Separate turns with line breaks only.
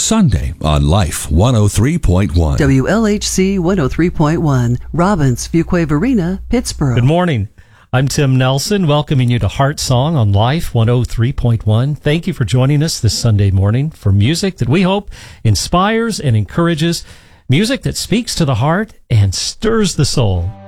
Sunday on Life 103.1.
WLHC 103.1, Robbins, Fuquay Varina, Pittsburgh.
Good morning. I'm Tim Nelson, welcoming you to Heart Song on Life 103.1. Thank you for joining us this Sunday morning for music that we hope inspires and encourages, music that speaks to the heart and stirs the soul.